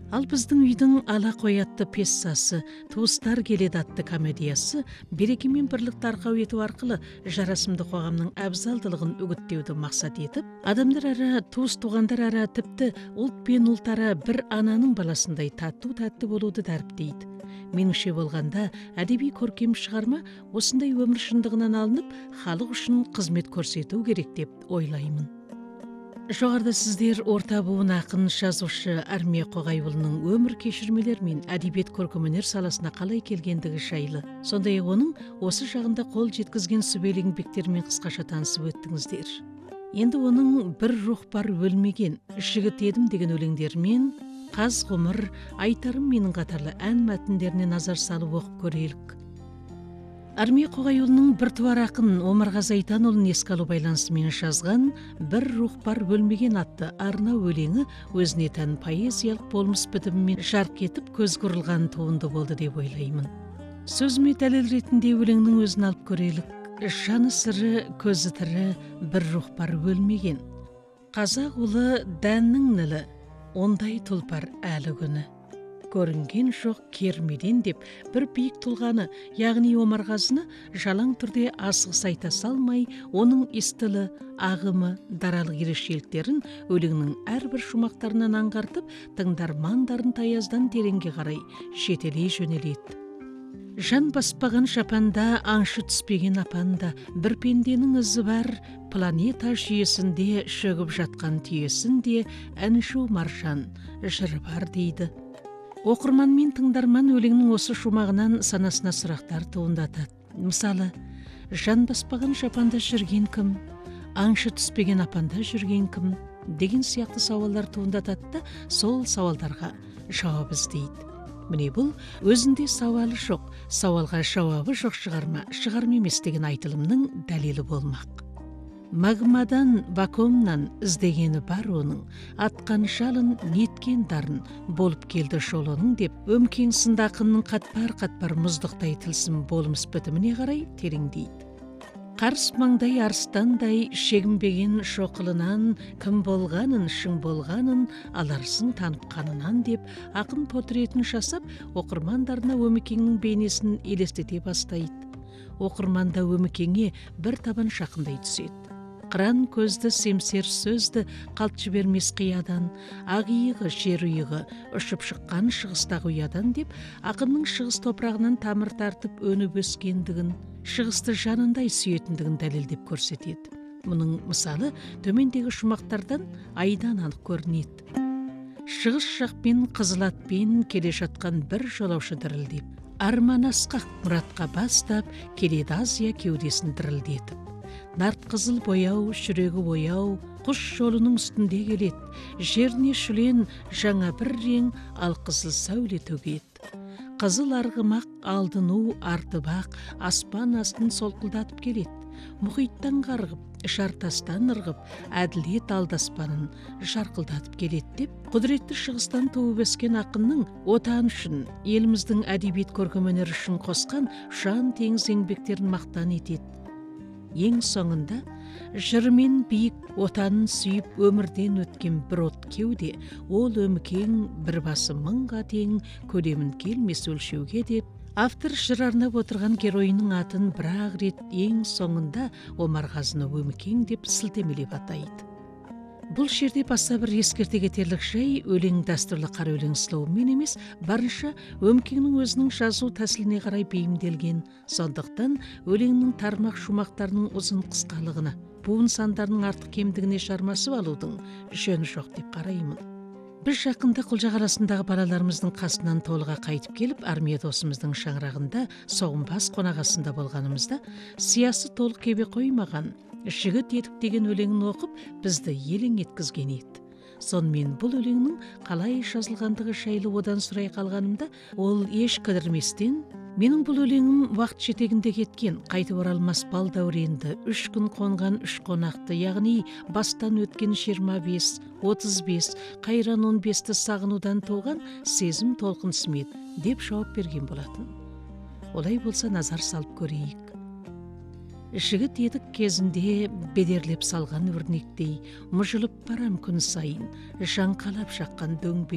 Ал біздің үйдің ала қоятты пьесасы, туыстар келеді атты комедиясы береке мен бірлікті арқау ету арқылы жарасымды қоғамның әбзалдылығын үгіттеуді мақсат етіп, адамдар ара, туыс туғандар ара, тіпті ұлт пен ұлт ара бір ананың баласындай тату-тәтті болуды дәріптейді. Меніңше болғанда әдеби көркем шығарма осындай өмір шындығынан алынып, халық үшін қызмет көрсету керек деп ойлаймын. Жоғарыда сіздер орта буын ақын жазушы Армия Қоғайұлының өмір кешірмелер мен әдебиет көркемөнер саласына қалай келгендігі жайлы, сондай-ақ оның осы жағында қол жеткізген сүбелі еңбектерімен қысқаша танысып өттіңіздер. Енді оның бір рух бар өлмеген, жігіт едім деген өлеңдерімен қаз ғұмыр, айтарым менің қатарлы ән мәтіндеріне назар салып оқып көрелік. Армия Қоғайұлының біртуар ақын Омарғазы Айтанұлын еске алу байланысымен жазған «Бір рух бар өлмеген» атты арнау өлеңі өзіне тән поэзиялық болмыс бітімімен жарқ етіп көзге ұрылған туынды болды деп ойлаймын. Сөзіме дәлел ретінде өлеңнің өзін алып көрелік. Жаны сыры, көзі тірі, бір рух бар өлмеген. Қазақ ұлы дәннің нілі, ондай тұлпар әлі күні. Көрінген жоқ кермеден деп бір биік тұлғаны, яғни Омарғазыны жалаң түрде асығыс айта салмай, оның естілі, ағымы, даралық ерекшеліктерін өлеңнің әрбір шумақтарынан аңғартып, тыңдармандарын таяздан тереңге қарай жетелей жөнеледі. Жан баспаған шапанда, аңшы түспеген апанда, бір пенденің ізі бар, планета жүйесінде шөгіп жатқан түйесінде әнші маржан жыры бар дейді. Оқырман мен тыңдарман өлеңнің осы шумағынан санасына сұрақтар туындатады. Мысалы, жан баспаған шапанда жүрген кім, аңшы түспеген апанда жүрген кім деген сияқты сауалдар туындатады да сол сауалдарға жауап іздейді. Міне бұл өзінде сауалы жоқ, сауалға жауабы жоқ шығарма емес деген айтылымның дәлелі болмақ. Магмадан, вакуумнан іздегені бар оның, атқан жалын, неткен дарын, болып келді шолының деп, өмкең сынды ақынның қатпар мұздықтай тылсым болмыс бітіміне қарай тереңдейді. Қарыс маңдай арыстандай шегінбеген шоқылынан, кім болғанын, шың болғанын, аларсың танып қанынан деп, ақын портретін жасап, оқырмандарына өмекеңнің бейнесін елестете бастайды. Оқырманда өмекеңе бір табан жақындай түседі. Қыран көзді, семсер сөзді қалт жібермес қиядан, ақ иығы, жер ұйығы, ұшып шыққан шығыстағы ұядан деп, ақынның шығыс топырағынан тамыр тартып өніп өскендігін, шығысты жанындай сүйетіндігін дәлелдеп көрсетеді. Мұның мысалы төмендегі шумақтардан айдан анық көрінеді. Шығыс жақпен қызыл атпен келе жатқан бір жолаушы дірілдеп, арман асқақ мұратқа бастап, келеді Азия кеудесін дірілдетіп. Нарт қызыл бояу, жүрегі бояу, құш жолының үстінде келеді, жеріне шүлен жаңа бір рең, ал қызыл сәуле төгеді. Қызыл арғымақ, алдыну, артыбақ, аспан астын солқылдатып келеді. Мұхиттан қарғып, жартастан ырғып, әділет алдаспанын жарқылдатып келеді деп, құдіретті шығыстан туып өскен ақынның отан үшін, еліміздің әдебиет көркемөнері үшін қосқан жан теңіз еңбектерін мақтан етеді. Ең соңында, жырымен биік отанын сүйіп өмірден өткен бір от кеуде, ол өмкең, бір басы мыңға тең, көлемін келмес өлшеуге деп, автор жыр арнап отырған геройының атын бір-ақ рет ең соңында Омарғазыны өмкең деп сілтемелеп атайды. Бұл жерде баса бір ескерте кетерлік жай, өлең дәстүрлі қара өлең слоумен емес, барынша өмкеңнің өзінің жазу тәсіліне қарай бейімделген. Сондықтан өлеңнің тармақ шумақтарының ұзын қысқалығына, буын сандарының артық кемдігіне жармасып алудың жөні жоқ деп қараймын. Біз жақында Құлжа қаласындағы балаларымыздың қасынан толыға қайтып келіп, армия досымыздың шаңырағында соғымбас қонағасында болғанымызда, сиясы толық кебе қоймаған жігіт едік деген өлеңін оқып, бізді елең еткізген еді. Сонымен бұл өлеңнің қалай жазылғандығы жайлы одан сұрай қалғанымда, ол еш кідірместен, менің бұл өлеңім уақыт жетегінде кеткен, қайтып оралмас бал дәуренді, 3 күн қонған 3 қонақты, яғни бастан өткен 25, 35, қайран 15-ті сағынудан туған сезім толқынысым еді, деп жауап берген болатын. Олай болса назар салып көрейік. Жігіт едік кезінде бедерлеп салған өрнектей, мұжылып барам күн сайын, жаңқалап жаққан дөңбек.